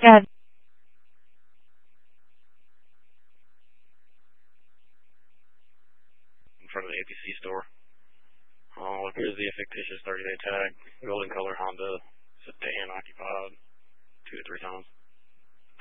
Good. In front of the APC store. Here's the fictitious 30-day tag. Golden color Honda